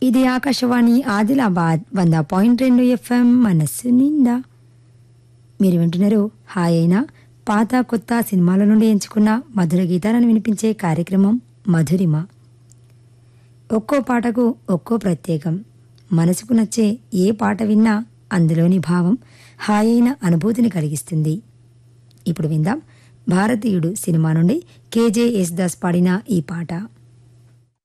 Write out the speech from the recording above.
ఇది ఆకాశవాణి ఆదిలాబాద్ 100.2 FM మనస్సు నిండా. మీరు వింటున్నారు హాయ్ అయినా పాత కొత్త సినిమాల నుండి ఎంచుకున్న మధుర గీతాలను వినిపించే కార్యక్రమం మధురిమ. ఒక్కో పాటకు ఒక్కో ప్రత్యేకం. మనసుకు నచ్చే ఏ పాట విన్నా అందులోని భావం హాయైన అనుభూతిని కలిగిస్తుంది. ఇప్పుడు విందాం భారతీయుడు సినిమా నుండి KJ యేసుదాస్ పాడిన ఈ పాట.